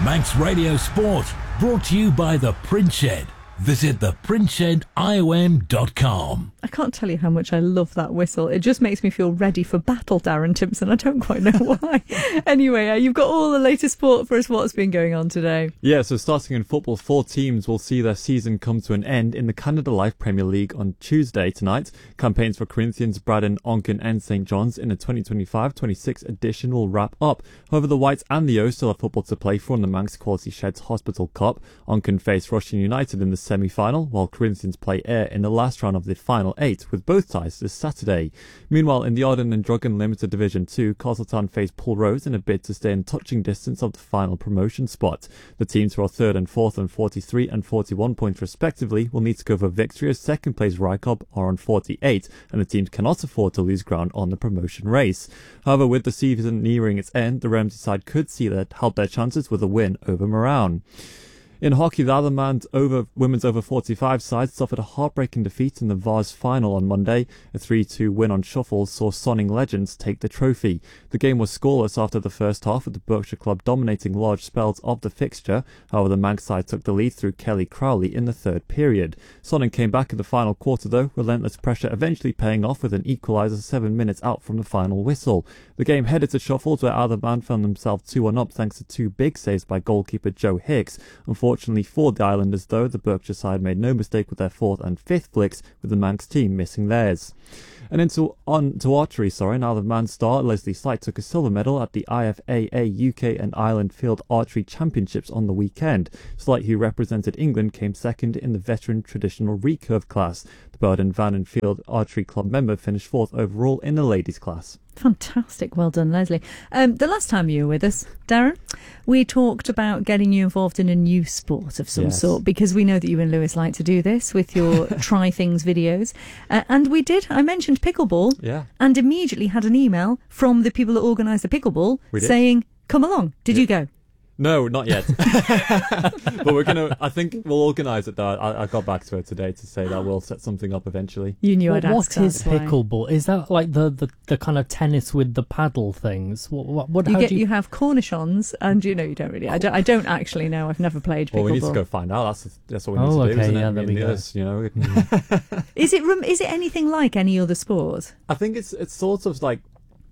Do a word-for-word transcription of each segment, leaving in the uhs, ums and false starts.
Manx Radio Sport, brought to you by The Print Shed. Visit the print shed I O M dot com. I can't tell you how much I love that whistle. It just makes me feel ready for battle, Darren Timpson. I don't quite know why. Anyway, uh, you've got all the latest sport for us. What's been going on today? Yeah, so starting in football, four teams will see their season come to an end in the Canada Life Premier League on Tuesday tonight. Campaigns for Corinthians, Braddon, Onken and St John's in the twenty twenty-five twenty-six edition will wrap up. However, the Whites and the O's still have football to play for in the Manx Quality Sheds Hospital Cup. Onken face Russian United in the semi-final, while Corinthians play Ayr in the last round of the final eight, with both ties this Saturday. Meanwhile, in the Arden and Druggan Limited Division two, Castletown face Pulrose in a bid to stay in touching distance of the final promotion spot. The teams who are third and fourth on forty-three and forty-one points respectively will need to go for victory, as second place Rycob are on forty-eight, and the teams cannot afford to lose ground on the promotion race. However, with the season nearing its end, the Ramsey side could see that help their chances with a win over Moran. In hockey, the other man's over women's over forty-five side suffered a heartbreaking defeat in the Vars final on Monday. A three two win on Shuffles saw Sonning Legends take the trophy. The game was scoreless after the first half, with the Berkshire club dominating large spells of the fixture. However, the Manx side took the lead through Kelly Crowley in the third period. Sonning came back in the final quarter though, relentless pressure eventually paying off with an equaliser seven minutes out from the final whistle. The game headed to Shuffles, where either man found themselves two one up thanks to two big saves by goalkeeper Joe Hicks. Unfortunately, Unfortunately for the Islanders though, the Berkshire side made no mistake with their fourth and fifth flicks, with the Manx team missing theirs. And into on to archery, sorry, now the man star Leslie Slight took a silver medal at the I F A A U K and Ireland Field Archery Championships on the weekend. Slight, who represented England, came second in the veteran traditional recurve class. The Burden Van and Field Archery Club member finished fourth overall in the ladies class. Fantastic. Well done, Leslie. Um, the last time you were with us, Darren, we talked about getting you involved in a new sport of some yes. sort, because we know that you and Lewis like to do this with your Try Things videos. Uh, and we did. I mentioned pickleball yeah. and immediately had an email from the people that organised the pickleball saying, come along. Did yeah. you go? No, not yet. But we're going to, I think we'll organise it though. I, I got back to her today to say that we'll set something up eventually. You knew well, I'd ask. What is why. pickleball? Is that like the, the, the kind of tennis with the paddle things? What, what, what, you, how get, do you... you have cornichons, and you know, you don't really, I don't, I don't actually know. I've never played pickleball. Well, we need to go find out. That's, that's what we need oh, to do, okay, isn't yeah, it? there I mean, we go. yes, you know. is, it, is it anything like any other sport? I think it's it's sort of like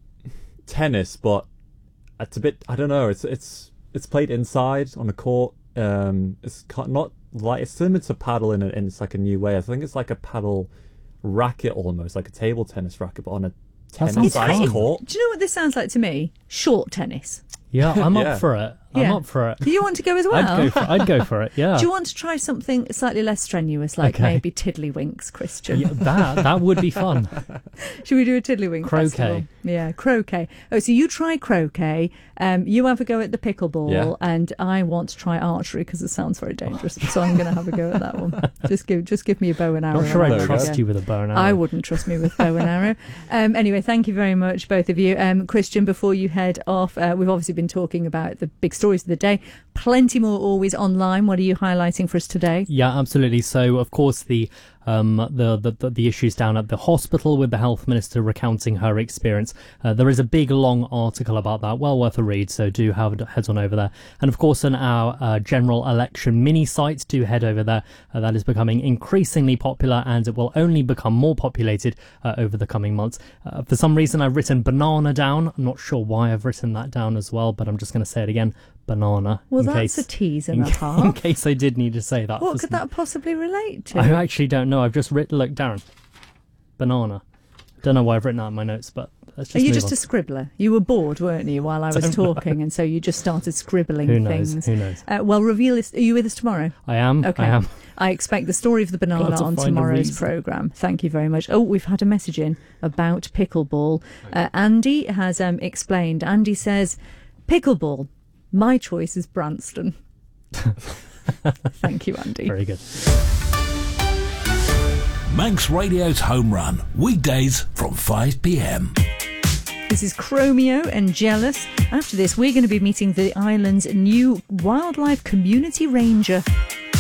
tennis, but it's a bit, I don't know, it's it's it's played inside on a court. Um, it's not like, it's similar to paddle in, a, in it's like a new way. I think it's like a paddle racket almost, like a table tennis racket, but on a tennis court. Do you know what this sounds like to me? Short tennis. Yeah, I'm yeah. up for it. I'm yeah. up for it. Do you want to go as well? I'd go for it. I'd go for it, yeah. Do you want to try something slightly less strenuous, like okay. maybe tiddlywinks, Christian? Yeah, that that would be fun. Should we do a tiddlywink Croquet. festival? Yeah, croquet. Oh, so you try croquet, um, you have a go at the pickleball, yeah. and I want to try archery because it sounds very dangerous. So I'm going to have a go at that one. Just give, just give me a bow and arrow. Not sure I'd I'd trust go. you with a bow and arrow. I wouldn't trust me with bow and arrow. Um, anyway, thank you very much, both of you. Um, Christian, before you head off, uh, we've obviously been talking about the big stories of the day. Plenty more always online. What are you highlighting for us today? Yeah, absolutely. So, of course, the um the, the the issues down at the hospital with the health minister recounting her experience. Uh, there is a big long article about that, well worth a read, so do have head on over there. And of course, on our uh, general election mini site, do head over there. Uh, that is becoming increasingly popular, and it will only become more populated uh, over the coming months. Uh, for some reason, I've written banana down. I'm not sure why I've written that down as well, but I'm just going to say it again. Banana. Well, that's case, a tease and in, a half. in case I did need to say that. What could some, that possibly relate to? I actually don't know. I've just written, look, Darren, banana. Don't know why I've written that in my notes, but let's just Are you move just on. a scribbler? You were bored, weren't you, while I was talking, and so you just started scribbling Who knows? things. Who knows? Uh, well, reveal this. Are you with us tomorrow? I am. Okay. I am. I expect the story of the banana Got to on find a tomorrow's reason. programme. Thank you very much. Oh, we've had a message in about pickleball. Uh, Andy has um, explained. Andy says, pickleball. My choice is Branston. Thank you, Andy. Very good. Manx Radio's Home Run, weekdays from five p.m. This is Chromeo and Jealous. After this, we're going to be meeting the island's new wildlife community ranger.